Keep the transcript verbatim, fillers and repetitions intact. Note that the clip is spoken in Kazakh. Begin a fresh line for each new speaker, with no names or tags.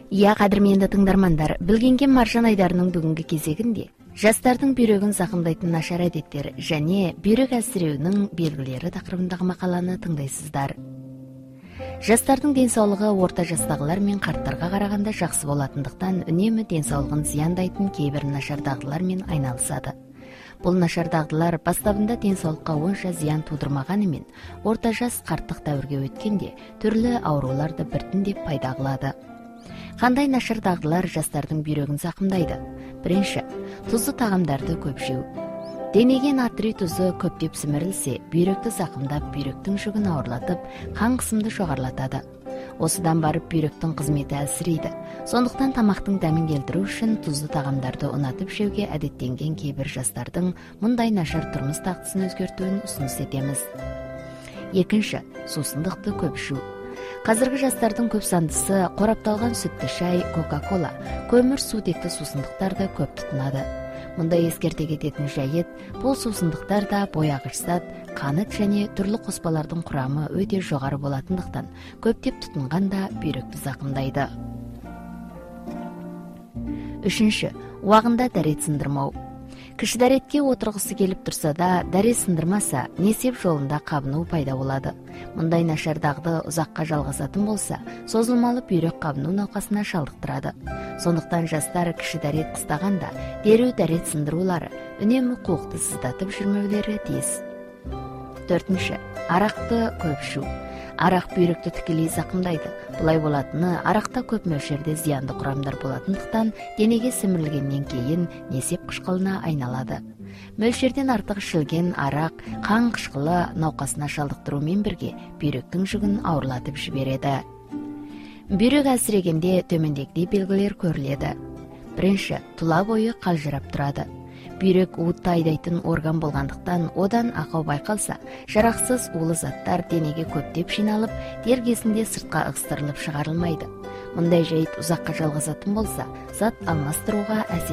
Иә, қадірменді тыңдармандар, білгенген маржан айдарының бүгінгі кезегінде жастардың бүйрегін зақымдайтын нашар әдеттер және бүйрек әлсіреуінің белгілері тақырыбындағы мақаланы тыңдайсыздар. Жастардың денсаулығы орта жастағылар мен қарттарға қарағанда жақсы болатындықтан үнемі денсаулығын зияндайтын кейбір нашар дағдылармен айналысады. Бұл нашар дағдылар бастабында денсаулыққа онша зиян тудырмағанымен, орта жас қарттық дәуірге өткенде түрлі ауруларды біртіндеп пайда қылады. Қандай нашар дағдылар жастардың бүйрегін зақымдайды? Бірінші, тұзды тағамдарды көп жеу. Денеге натрий тұзы көптеп сімірілсе, бүйректі зақымдап, бүйректің жүгін ауырлатып, қан қысымды жоғарылатады. Осыдан барып бүйректің қызметі әлсірейді. Сондықтан тамақтың дәмін келтіру үшін тұзды тағамдарды ұнатып жеуге әдеттенген кейбір жастардың мұндай нашар тұрмыс дағдысын өзгертуін ұсыныс етеміз. Екінші, сусындықты көп ішу. Қазіргі жастардың көп сандысы қорапталған сүтті шай, кока-кола, көмір сутекті сусындықтарды көп тұтынады. Мұндай ескерте кететін жайт, бұл сусындықтарда бояғыш зат, қант және түрлі қоспалардың құрамы өте жоғары болатындықтан көптеп тұтынғанда бүйректі зақымдайды. Үшінші, уағында дәрет сындырмау. Кіші дәретке отырғысы келіп тұрса да, дәрет сындырмаса, несеп жолында қабыну пайда болады. Мұндай нашар дағды ұзаққа жалғасатын болса, созылмалы бүйрек қабыну науқасына шалдықтырады. Сондықтан жастар кіші дәрет қыстағанда дереу дәрет сындырулары, үнемі қуықты сыздатып жүрмеулері тиіс. Төртінші, арақты көп ішу. Арақ бүйректі тікелей зақымдайды. Бұлай болатыны, арақта көп мөлшерде зиянды құрамдар болатындықтан денеге сімірілгеннен кейін несеп қышқылына айналады. Мөлшерден артық ішілген арақ қан қышқылы науқасына шалдықтырумен бірге бүйректің жүгін ауырлатып жібереді. Бүйрек әлсірегенде төмендегідей белгілер көріледі. Бірінші, тұла бойы қалжырап тұрады. Бүйрек уытты айдайтын орган болғандықтан, одан ақау байқалса, жарақсыз улы заттар денеге көптеп жиналып, дер кезінде сыртқа ығыстырылып шығарылмайды. Мұндай жайт ұзаққа жалғасатын болса, зат алмастыруға әсер